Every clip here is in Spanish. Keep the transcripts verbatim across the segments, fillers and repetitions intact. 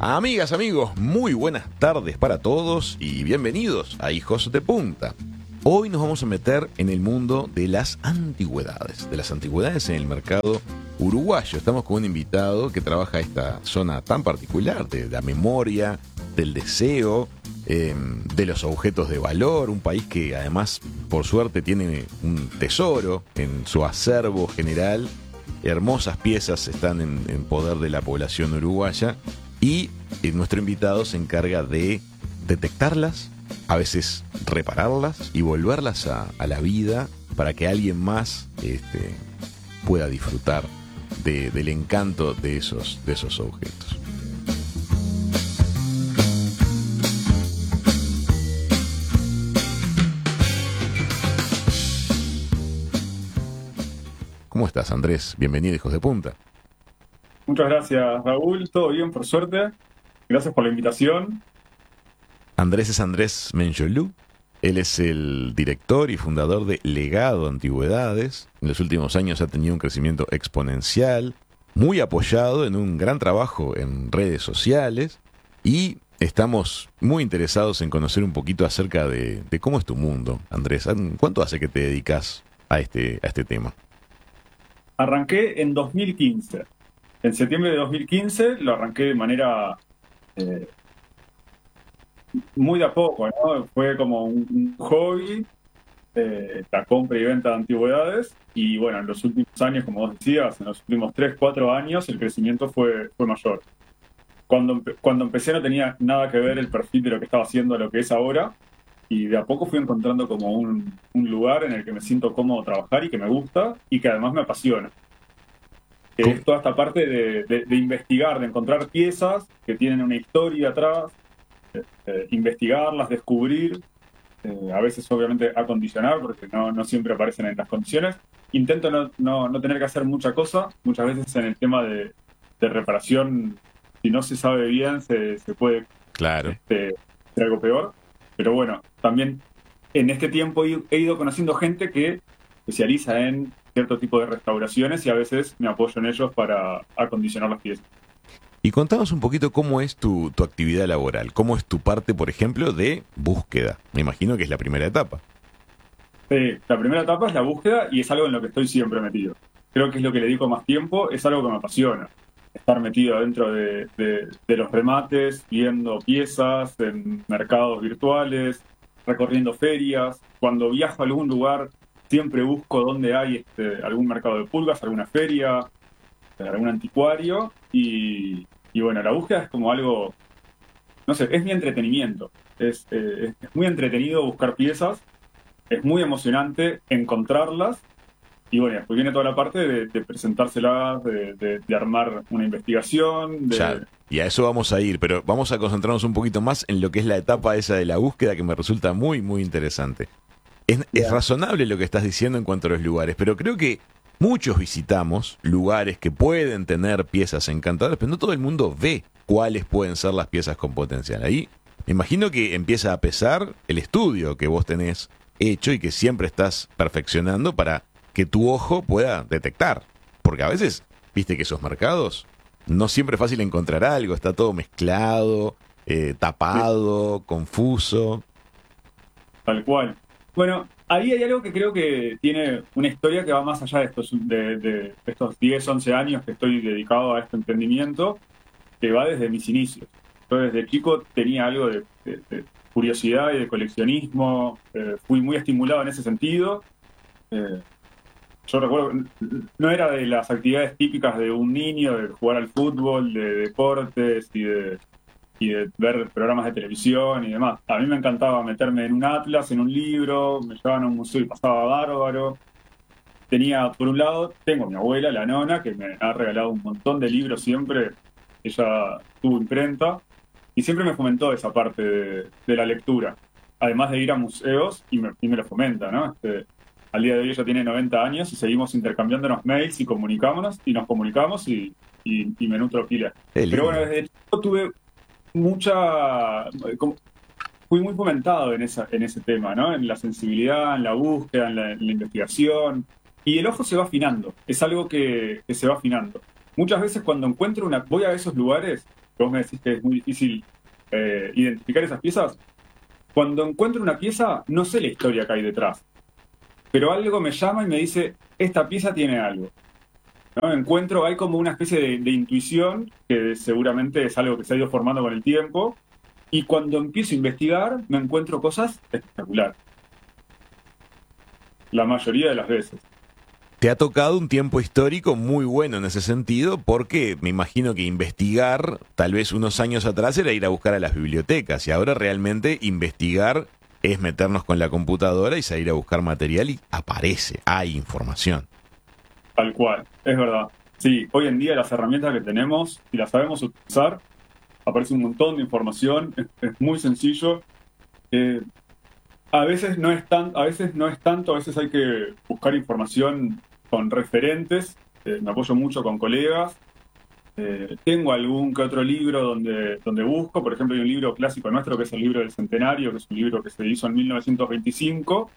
Amigas, amigos, muy buenas tardes para todos y bienvenidos a Hijos de Punta. Hoy nos vamos a meter en el mundo de las antigüedades, de las antigüedades en el mercado uruguayo. Estamos con un invitado que trabaja esta zona tan particular de la memoria, del deseo, eh, de los objetos de valor, un país que además, por suerte, tiene un tesoro en su acervo general. Hermosas piezas están en, en poder de la población uruguaya y eh, nuestro invitado se encarga de detectarlas, a veces repararlas y volverlas a, a la vida para que alguien más este, pueda disfrutar de, del encanto de esos, de esos objetos. ¿Cómo estás, Andrés? Bienvenido, Hijos de Punta. Muchas gracias, Raúl. Todo bien, por suerte. Gracias por la invitación. Andrés es Andrés Menjolou. Él es el director y fundador de Legado Antigüedades. En los últimos años ha tenido un crecimiento exponencial, muy apoyado en un gran trabajo en redes sociales, y estamos muy interesados en conocer un poquito acerca de, de cómo es tu mundo, Andrés. ¿Cuánto hace que te dedicas a este, a este tema? Arranqué en dos mil quince. En septiembre de dos mil quince lo arranqué de manera eh, muy de a poco, ¿no? Fue como un, un hobby, eh, la compra y venta de antigüedades. Y bueno, en los últimos años, como vos decías, en los últimos tres, cuatro años, el crecimiento fue, fue mayor. Cuando, cuando empecé no tenía nada que ver el perfil de lo que estaba haciendo a lo que es ahora. Y de a poco fui encontrando como un, un lugar en el que me siento cómodo trabajar y que me gusta y que además me apasiona. Que es toda esta parte de, de, de investigar, de encontrar piezas que tienen una historia atrás, eh, eh, investigarlas, descubrir, eh, a veces obviamente acondicionar, porque no, no siempre aparecen en las condiciones. Intento no, no, no tener que hacer mucha cosa, muchas veces en el tema de, de reparación, si no se sabe bien, se, se puede Claro. este, hacer algo peor. Pero bueno, también en este tiempo he ido conociendo gente que especializa en cierto tipo de restauraciones y a veces me apoyo en ellos para acondicionar las piezas. Y contanos un poquito cómo es tu, tu actividad laboral, cómo es tu parte, por ejemplo, de búsqueda. Me imagino que es la primera etapa. Sí, la primera etapa es la búsqueda y es algo en lo que estoy siempre metido. Creo que es lo que le dedico más tiempo, es algo que me apasiona. Estar metido dentro de, de, de los remates, viendo piezas en mercados virtuales, recorriendo ferias. Cuando viajo a algún lugar, siempre busco dónde hay este, algún mercado de pulgas, alguna feria, algún anticuario. Y, y bueno, la búsqueda es como algo, no sé, es mi entretenimiento. Es, eh, es muy entretenido buscar piezas, es muy emocionante encontrarlas. Y bueno, después viene toda la parte de, de presentárselas, de, de, de armar una investigación. De... Ya, y a eso vamos a ir, pero vamos a concentrarnos un poquito más en lo que es la etapa esa de la búsqueda, que me resulta muy, muy interesante. Es, es razonable lo que estás diciendo en cuanto a los lugares, pero creo que muchos visitamos lugares que pueden tener piezas encantadoras, pero no todo el mundo ve cuáles pueden ser las piezas con potencial. Ahí me imagino que empieza a pesar el estudio que vos tenés hecho y que siempre estás perfeccionando para que tu ojo pueda detectar. Porque a veces, viste que esos mercados no siempre es fácil encontrar algo, está todo mezclado, eh, tapado, sí. confuso. Tal cual. Bueno, ahí hay algo que creo que tiene una historia que va más allá de estos, de, de estos diez, once años que estoy dedicado a este emprendimiento, que va desde mis inicios. Yo desde chico tenía algo de, de, de curiosidad y de coleccionismo, eh, fui muy estimulado en ese sentido. Eh, Yo recuerdo, no era de las actividades típicas de un niño, de jugar al fútbol, de deportes y de, y de ver programas de televisión y demás. A mí me encantaba meterme en un atlas, en un libro, me llevaban a un museo y pasaba bárbaro. Tenía, por un lado, tengo a mi abuela, la nona, que me ha regalado un montón de libros siempre. Ella tuvo imprenta y siempre me fomentó esa parte de, de la lectura. Además de ir a museos y me, y me lo fomenta, ¿no? Este, Al día de hoy ella tiene noventa años y seguimos intercambiándonos mails y comunicámonos, y nos comunicamos y, y, y me nutro pila. Pero bueno, desde chico tuve mucha... Fui muy fomentado en, esa, en ese tema, ¿no? En la sensibilidad, en la búsqueda, en la, en la investigación. Y el ojo se va afinando, es algo que, que se va afinando. Muchas veces cuando encuentro una... Voy a esos lugares vos me decís que es muy difícil eh, identificar esas piezas. Cuando encuentro una pieza, no sé la historia que hay detrás, pero algo me llama y me dice, esta pieza tiene algo, ¿no? Encuentro, hay como una especie de, de intuición, que seguramente es algo que se ha ido formando con el tiempo, y cuando empiezo a investigar, me encuentro cosas espectaculares. La mayoría de las veces. Te ha tocado un tiempo histórico muy bueno en ese sentido, porque me imagino que investigar, tal vez unos años atrás, era ir a buscar a las bibliotecas, y ahora realmente investigar es meternos con la computadora y salir a buscar material y aparece, hay información. Tal cual, es verdad. Sí, hoy en día las herramientas que tenemos, si las sabemos utilizar, aparece un montón de información, es, es muy sencillo. Eh, a veces no es tan, a veces no es tanto, a veces hay que buscar información con referentes. Eh, me apoyo mucho con colegas. Eh, tengo algún que otro libro donde, donde busco. Por ejemplo, hay un libro clásico nuestro que es el libro del Centenario, que es un libro que se hizo en mil novecientos veinticinco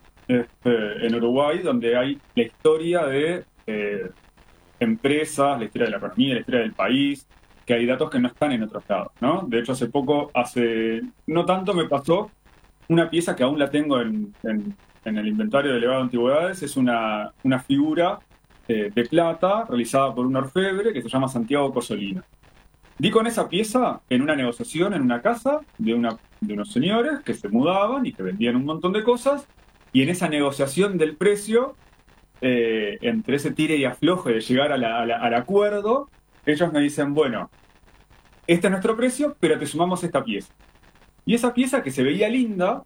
este, en Uruguay, donde hay la historia de eh, empresas, la historia de la economía, la historia del país, que hay datos que no están en otros lados, ¿no? De hecho, hace poco, hace no tanto me pasó una pieza que aún la tengo en, en, en el inventario de elevado de antigüedades, es una, una figura eh, de plata realizada por un orfebre que se llama Santiago Cosolino. Di con esa pieza en una negociación en una casa de, una, de unos señores que se mudaban y que vendían un montón de cosas, y en esa negociación del precio, eh, entre ese tire y afloje de llegar a la, a la, al acuerdo, ellos me dicen, bueno, este es nuestro precio, pero te sumamos esta pieza. Y esa pieza que se veía linda,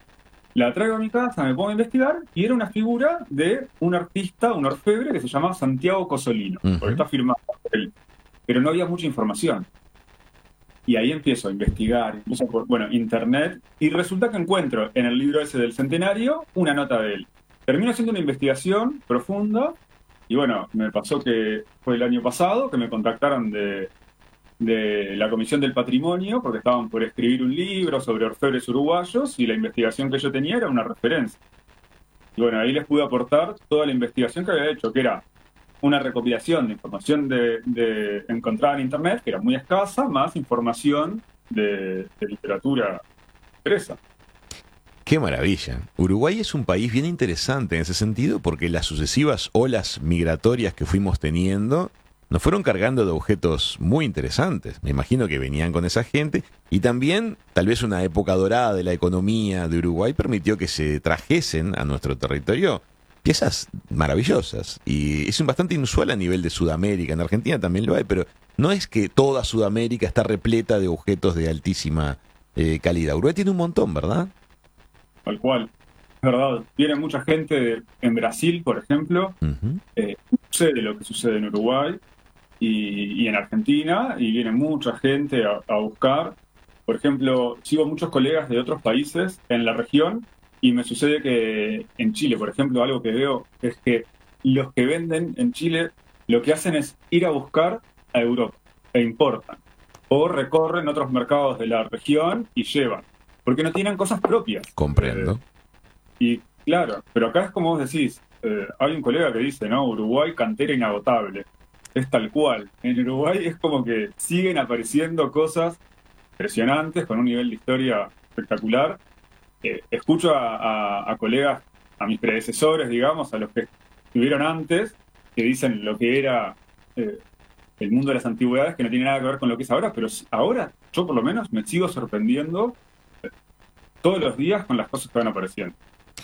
la traigo a mi casa, me pongo a investigar, y era una figura de un artista, un orfebre, que se llama Santiago Cosolino, uh-huh. porque está firmado por él. Pero no había mucha información. Y ahí empiezo a investigar, empiezo por, bueno, internet, y resulta que encuentro en el libro ese del Centenario una nota de él. Termino haciendo una investigación profunda, y bueno, me pasó que fue el año pasado que me contactaron de... de la Comisión del Patrimonio, porque estaban por escribir un libro sobre orfebres uruguayos y la investigación que yo tenía era una referencia. Y bueno, ahí les pude aportar toda la investigación que había hecho, que era una recopilación de información de, de encontrada en Internet, que era muy escasa, más información de, de literatura impresa. ¡Qué maravilla! Uruguay es un país bien interesante en ese sentido, porque las sucesivas olas migratorias que fuimos teniendo nos fueron cargando de objetos muy interesantes. Me imagino que venían con esa gente. Y también, tal vez una época dorada de la economía de Uruguay permitió que se trajesen a nuestro territorio piezas maravillosas. Y es bastante inusual a nivel de Sudamérica. En Argentina también lo hay, pero no es que toda Sudamérica está repleta de objetos de altísima eh, calidad. Uruguay tiene un montón, ¿verdad? Tal cual. Es verdad. Viene mucha gente de, en Brasil, por ejemplo. Uh-huh. eh, sucede lo que sucede en Uruguay. Y, y en Argentina, y viene mucha gente a, a buscar. Por ejemplo, sigo muchos colegas de otros países en la región, y me sucede que en Chile, por ejemplo, algo que veo es que los que venden en Chile lo que hacen es ir a buscar a Europa e importan, o recorren otros mercados de la región y llevan, porque no tienen cosas propias. Comprendo. Eh, y claro, pero acá es como vos decís, eh, hay un colega que dice, ¿no? Uruguay, cantera inagotable. Es tal cual. En Uruguay es como que siguen apareciendo cosas impresionantes con un nivel de historia espectacular. Eh, escucho a, a, a colegas, a mis predecesores, digamos, a los que estuvieron antes, que dicen lo que era eh, el mundo de las antigüedades, que no tiene nada que ver con lo que es ahora, pero ahora yo por lo menos me sigo sorprendiendo eh, todos los días con las cosas que van apareciendo.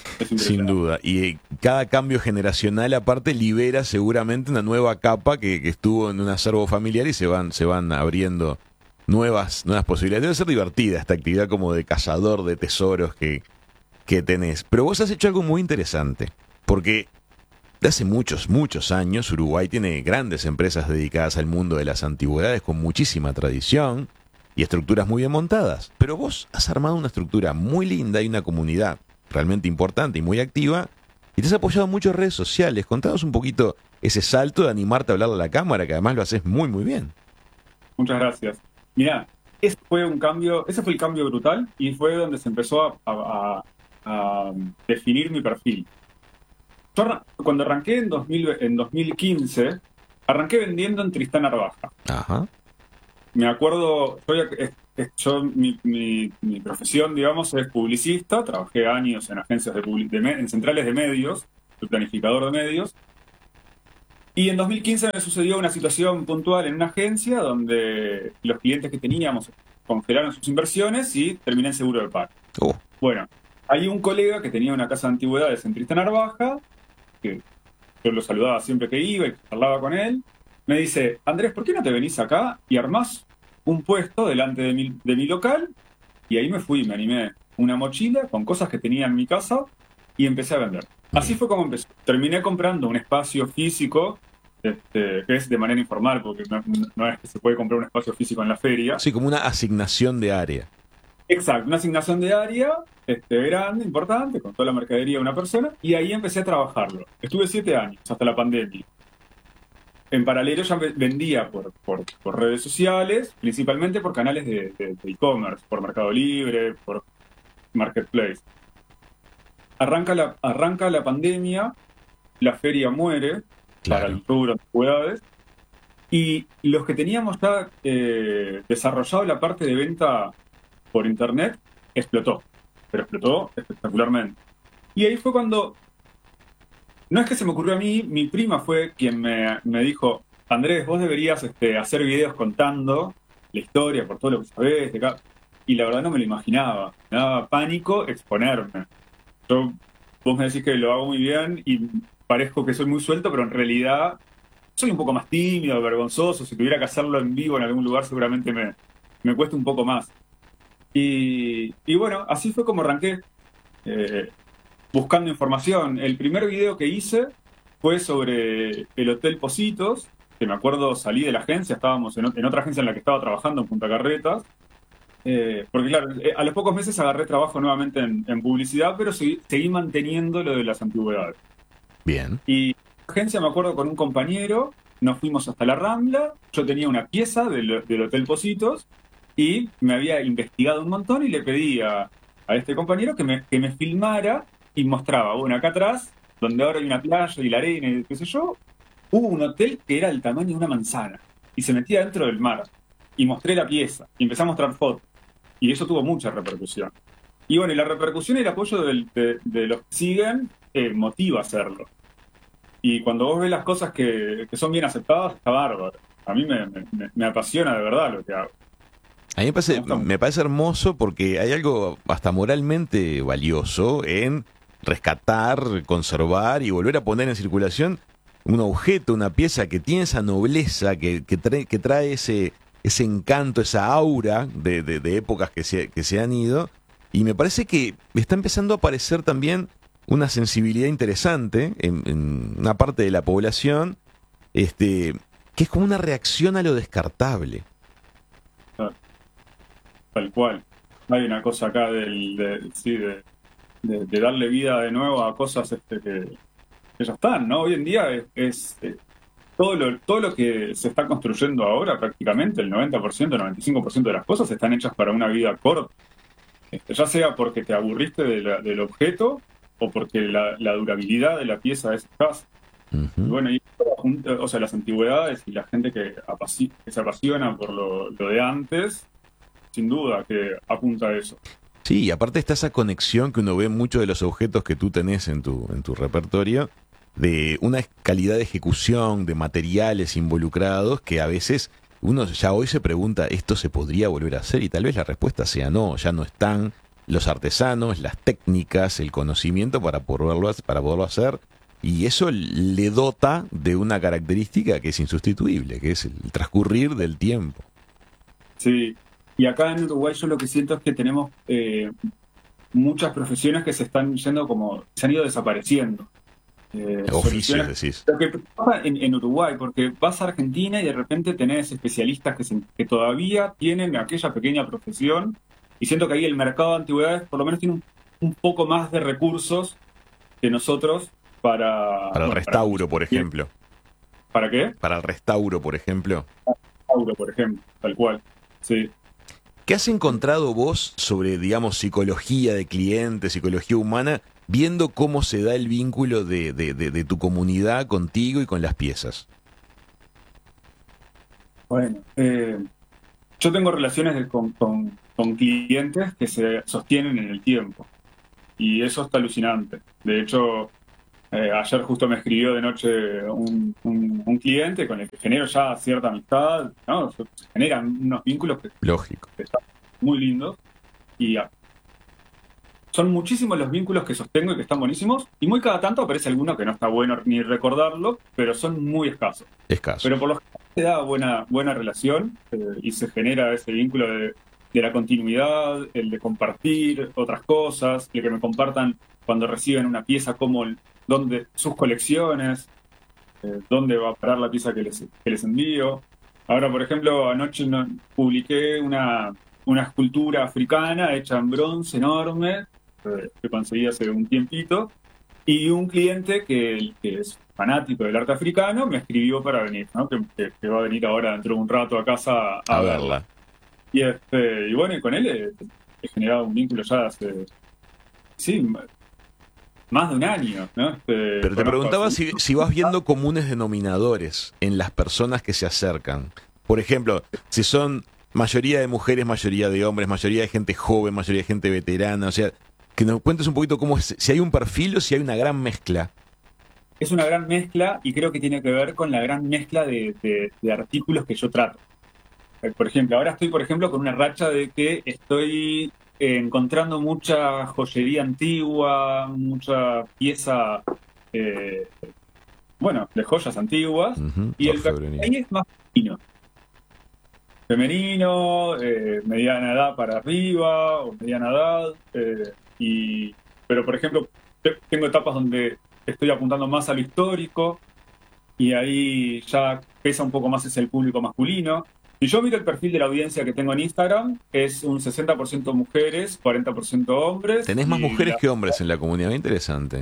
Sin duda, y cada cambio generacional aparte libera seguramente una nueva capa que, que estuvo en un acervo familiar, y se van, se van abriendo nuevas, nuevas posibilidades. Debe ser divertida esta actividad como de cazador de tesoros que, que tenés. Pero vos has hecho algo muy interesante, porque de hace muchos, muchos años Uruguay tiene grandes empresas dedicadas al mundo de las antigüedades con muchísima tradición y estructuras muy bien montadas. Pero vos has armado una estructura muy linda y una comunidad realmente importante y muy activa, y te has apoyado mucho en redes sociales. Contanos un poquito ese salto de animarte a hablarle a la cámara, que además lo haces muy muy bien. Muchas gracias. Mirá, ese fue un cambio, ese fue el cambio brutal, y fue donde se empezó a, a, a definir mi perfil. Yo cuando arranqué en, dos mil, en dos mil quince, arranqué vendiendo en Tristán Arbaja. Ajá. me acuerdo, yo, eh, eh, yo mi, mi, mi profesión, digamos, es publicista. Trabajé años en agencias de, public, de en centrales de medios, soy planificador de medios. Y en dos mil quince me sucedió una situación puntual en una agencia donde los clientes que teníamos congelaron sus inversiones y terminé en seguro de paro. Oh. Bueno, hay un colega que tenía una casa de antigüedades en Tristán Narvaja, que yo lo saludaba siempre que iba y hablaba con él. Me dice: Andrés, ¿por qué no te venís acá y armás un puesto delante de mi, de mi local? Y ahí me fui, me animé. Una mochila con cosas que tenía en mi casa y empecé a vender. Así fue como empezó. Terminé comprando un espacio físico, este, que es de manera informal, porque no, no es que se puede comprar un espacio físico en la feria. Sí, como una asignación de área. Exacto, una asignación de área este, grande, importante, con toda la mercadería de una persona, y ahí empecé a trabajarlo. Estuve siete años, hasta la pandemia. En paralelo ya vendía por, por, por redes sociales, principalmente por canales de, de, de e-commerce, por Mercado Libre, por Marketplace. Arranca la, arranca la pandemia, la feria muere, claro, para el rubro de antigüedades, y los que teníamos ya eh, desarrollado la parte de venta por internet, explotó, pero explotó espectacularmente. Y ahí fue cuando, no es que se me ocurrió a mí, mi prima fue quien me, me dijo: Andrés, vos deberías este, hacer videos contando la historia por todo lo que sabés. De acá. Y la verdad no me lo imaginaba, me daba pánico exponerme. Yo, vos me decís que lo hago muy bien y parezco que soy muy suelto, pero en realidad soy un poco más tímido, vergonzoso. Si tuviera que hacerlo en vivo en algún lugar seguramente me, me cuesta un poco más. Y, y bueno, así fue como arranqué, eh, buscando información. El primer video que hice fue sobre el Hotel Positos, que me acuerdo salí de la agencia, estábamos en, en otra agencia en la que estaba trabajando en Punta Carretas, eh, porque claro, eh, a los pocos meses agarré trabajo nuevamente en, en publicidad, pero seguí, seguí manteniendo lo de las antigüedades. Bien. Y en la agencia, me acuerdo, con un compañero, nos fuimos hasta la Rambla, yo tenía una pieza del, del Hotel Positos, y me había investigado un montón y le pedí a, a este compañero que me, que me filmara y mostraba, bueno, acá atrás, donde ahora hay una playa y la arena y qué sé yo, hubo un hotel que era del tamaño de una manzana y se metía dentro del mar. Y mostré la pieza y empecé a mostrar fotos. Y eso tuvo mucha repercusión. Y bueno, y la repercusión y el apoyo del, de, de los que siguen eh, motiva a hacerlo. Y cuando vos ves las cosas que, que son bien aceptadas, está bárbaro. A mí me, me, me apasiona de verdad lo que hago. A mí me parece, me parece hermoso porque hay algo hasta moralmente valioso en rescatar, conservar y volver a poner en circulación un objeto, una pieza que tiene esa nobleza, que, que, trae, que trae ese, ese encanto, esa aura de, de, de épocas que se, que se han ido. Y me parece que está empezando a aparecer también una sensibilidad interesante en, en una parte de la población, este, que es como una reacción a lo descartable. Tal cual. Hay una cosa acá del, de, sí, de, de, de darle vida de nuevo a cosas este, que, que ya están, ¿no? Hoy en día es, es eh, todo, lo, todo lo que se está construyendo ahora, prácticamente el noventa por ciento, noventa y cinco por ciento de las cosas están hechas para una vida corta. Este, ya sea porque te aburriste de la, del objeto o porque la, la durabilidad de la pieza es escasa. Uh-huh. Y bueno, y, o sea, las antigüedades y la gente que, apasi- que se apasiona por lo, lo de antes, sin duda que apunta a eso. Sí, y aparte está esa conexión que uno ve en muchos de los objetos que tú tenés en tu, en tu repertorio, de una calidad de ejecución, de materiales involucrados, que a veces uno ya hoy se pregunta, ¿esto se podría volver a hacer? Y tal vez la respuesta sea no, ya no están los artesanos, las técnicas, el conocimiento para poderlo, para poderlo hacer, y eso le dota de una característica que es insustituible, que es el transcurrir del tiempo. Sí. Y acá en Uruguay yo lo que siento es que tenemos eh, muchas profesiones que se están yendo como, se han ido desapareciendo. Eh, Oficios, decís. Lo que pasa en, en Uruguay, porque vas a Argentina y de repente tenés especialistas que, se, que todavía tienen aquella pequeña profesión, y siento que ahí el mercado de antigüedades por lo menos tiene un, un poco más de recursos que nosotros para... Para el bueno, restauro, para, por ejemplo. ¿Para qué? Para el restauro, por ejemplo. Para el restauro, por ejemplo, tal cual, sí. ¿Qué has encontrado vos sobre, digamos, psicología de cliente, psicología humana, viendo cómo se da el vínculo de, de, de, de tu comunidad contigo y con las piezas? Bueno, eh, Yo tengo relaciones de- con, con, con clientes que se sostienen en el tiempo y eso está alucinante. De hecho, eh, ayer justo me escribió de noche un, un- un cliente con el que genero ya cierta amistad, ¿no? Se generan unos vínculos que, Lógico. que están muy lindos y ah, son muchísimos los vínculos que sostengo y que están buenísimos y muy cada tanto aparece alguno que no está bueno ni recordarlo, pero son muy escasos. Pero Escasos. por lo general se da buena, buena relación eh, y se genera ese vínculo de, de la continuidad, el de compartir otras cosas, el que me compartan cuando reciben una pieza, como el- dónde, sus colecciones, eh, dónde va a parar la pieza que les, que les envío. Ahora, por ejemplo, anoche no- publiqué una, una escultura africana hecha en bronce enorme, eh, que conseguí hace un tiempito, y un cliente que, que es fanático del arte africano me escribió para venir, ¿no? Que, que- que va a venir ahora dentro de un rato a casa A a verla. verla. Y, este, y bueno, y con él he, he generado un vínculo ya hace, sí, más de un año, ¿no? Este, Pero te conozco a preguntaba su si, hijo. si vas viendo comunes denominadores en las personas que se acercan. Por ejemplo, si son mayoría de mujeres, mayoría de hombres, mayoría de gente joven, mayoría de gente veterana. O sea, que nos cuentes un poquito cómo es, si hay un perfil o si hay una gran mezcla. Es una gran mezcla y creo que tiene que ver con la gran mezcla de, de- de artículos que yo trato. Eh, Por ejemplo, ahora estoy, por ejemplo, con una racha de que estoy eh, encontrando mucha joyería antigua, mucha pieza, eh, bueno, de joyas antiguas, Ujú, y el perfil orfebrería. ahí es más femenino. Femenino, eh, mediana edad para arriba, o mediana edad, eh, y, pero por ejemplo, te- tengo etapas donde estoy apuntando más a lo histórico, y ahí ya pesa un poco más es el público masculino. Si yo miro el perfil de la audiencia que tengo en Instagram, es un sesenta por ciento mujeres, cuarenta por ciento hombres, Tenés más y, mujeres la- que hombres en la comunidad, interesante.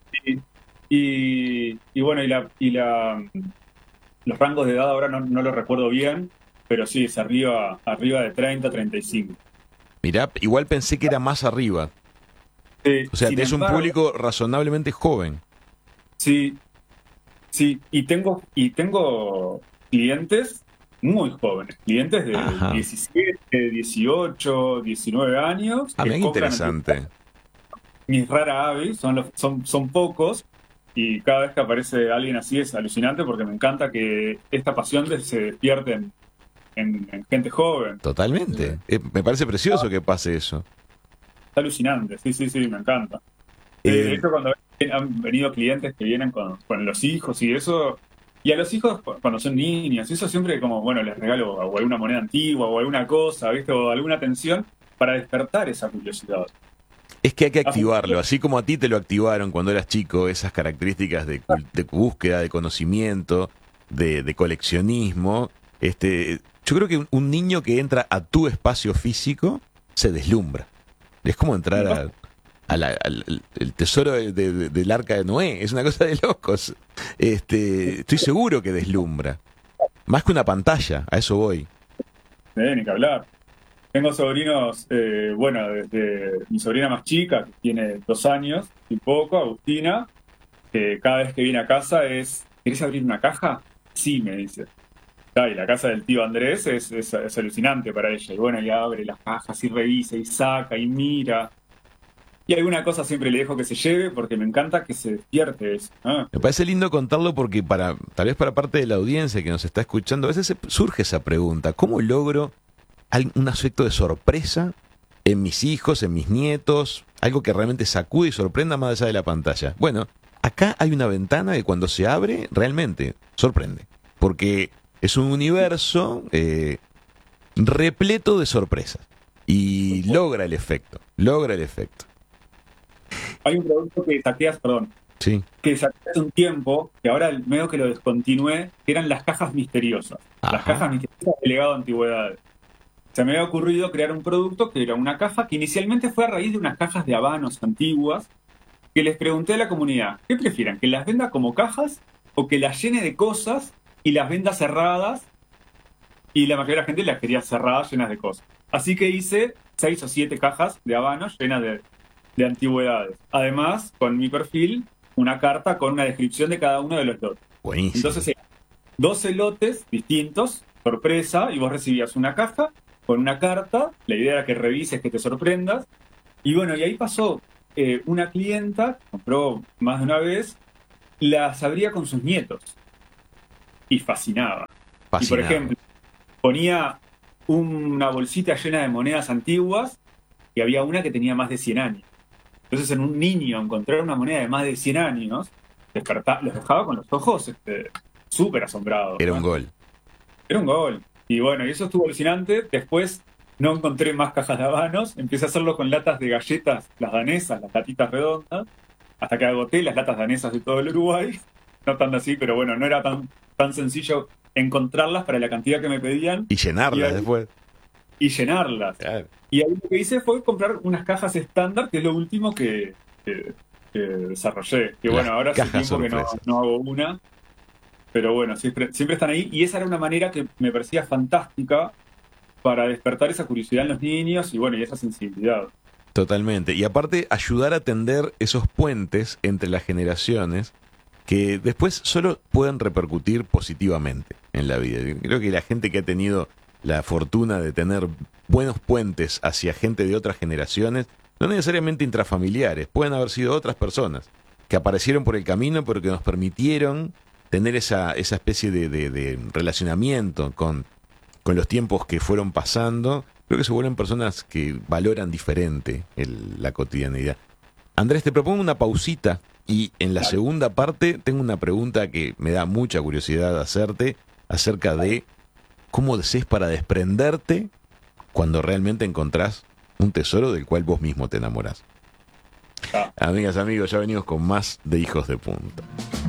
y, y bueno, y, la, y la, los rangos de edad ahora no, no los recuerdo bien, pero sí, es arriba, arriba de treinta, treinta y cinco. Mirá, igual pensé que era más arriba. Sí, O sea, sin es un embargo, público razonablemente joven. sí, sí, y tengo, y tengo clientes muy jóvenes, clientes de Ajá. diecisiete, dieciocho, diecinueve años Ah, que mira qué compran antigüedades. interesante. Mis rara avis, son, los- son, son pocos, y cada vez que aparece alguien así es alucinante porque me encanta que esta pasión de- se despierte en, en- en gente joven. Eh, Totalmente. Eh, me parece precioso que pase eso. Está alucinante, sí, sí, sí, me encanta. Eh, de Eh, hecho, cuando han venido clientes que vienen con, con los hijos y eso, y a los hijos cu- cuando son niños, eso siempre como, bueno, les regalo o alguna moneda antigua o alguna cosa, ¿viste? O alguna atención para despertar esa curiosidad. Es que hay que Hace activarlo, así como a ti te lo activaron cuando eras chico, esas características de, cul- de búsqueda, de conocimiento, de, de coleccionismo. Este, yo creo que un, un niño que entra a tu espacio físico se deslumbra. Es como entrar a, a la- al al- el tesoro de- de- del arca de Noé, es una cosa de locos. Este, estoy seguro que deslumbra. Más que una pantalla, a eso voy. eh, ni que hablar. Tengo sobrinos, eh, bueno, desde mi sobrina más chica, que tiene dos años y poco, Agustina, que cada vez que viene a casa es, ¿querés abrir una caja? Sí, me dice. Ah, y la casa del tío Andrés es, es, es alucinante para ella. Y bueno, y abre las cajas y revisa y saca y mira. Y alguna cosa siempre le dejo que se lleve porque me encanta que se despierte eso, ¿no? Me parece lindo contarlo porque para tal vez para parte de la audiencia que nos está escuchando, a veces se- surge esa pregunta, ¿cómo logro al- un aspecto de sorpresa en mis hijos, en mis nietos, algo que realmente sacude y sorprenda más allá de la pantalla? Bueno, acá hay una ventana que cuando se abre realmente sorprende, porque es un universo eh, repleto de sorpresas y logra el efecto, logra el efecto. Hay un producto que saqué, hace- perdón, Sí. que saqué hace un tiempo, que ahora medio que lo descontinué, que eran las cajas misteriosas. Las Ajá. cajas misteriosas de legado de antigüedades. Se me había ocurrido crear un producto que era una caja que inicialmente fue a raíz de unas cajas de habanos antiguas, que les pregunté a la comunidad, ¿qué prefieren? ¿Que las venda como cajas o que las llene de cosas y las venda cerradas? Y la mayoría de la gente las quería cerradas, llenas de cosas. Así que hice seis o siete cajas de habanos llenas de, de antigüedades. Además, con mi perfil, una carta con una descripción de cada uno de los lotes. Buenísimo. Entonces, eran doce lotes distintos, sorpresa, y vos recibías una caja con una carta. La idea era que revises, que te sorprendas. Y bueno, y ahí pasó eh, una clienta, compró más de una vez, las abría con sus nietos. Y fascinaba. Fascinado. Y por ejemplo, ponía una bolsita llena de monedas antiguas y había una que tenía más de cien años. Entonces, en un niño encontrar una moneda de más de cien años, desperta, los dejaba con los ojos este, súper asombrados. Era ¿no? un gol. Era un gol. Y bueno, y eso estuvo alucinante. Después no encontré más cajas de habanos. Empecé a hacerlo con latas de galletas, las danesas, las latitas redondas, hasta que agoté las latas danesas de todo el Uruguay. No tan así, pero bueno, no era tan, tan sencillo encontrarlas para la cantidad que me pedían. Y llenarlas y ahí, después. Y llenarlas. Claro. Y ahí lo que hice fue comprar unas cajas estándar, que es lo último que, que, que desarrollé. Que Las bueno, ahora hace cajas tiempo que no, sorpresas. no hago una. Pero bueno, siempre, siempre están ahí. Y esa era una manera que me parecía fantástica para despertar esa curiosidad en los niños y bueno, y esa sensibilidad. Totalmente. Y aparte, ayudar a tender esos puentes entre las generaciones que después solo pueden repercutir positivamente en la vida. Creo que la gente que ha tenido la fortuna de tener buenos puentes hacia gente de otras generaciones, no necesariamente intrafamiliares, pueden haber sido otras personas que aparecieron por el camino pero que nos permitieron tener esa, esa especie de, de, de relacionamiento con, con los tiempos que fueron pasando. Creo que se vuelven personas que valoran diferente el, la cotidianidad. Andrés, te propongo una pausita y en la Claro. segunda parte tengo una pregunta que me da mucha curiosidad hacerte acerca de cómo haces para desprenderte cuando realmente encontrás un tesoro del cual vos mismo te enamorás. Ah. Amigas, amigos, ya venimos con más de Hijos de Punta.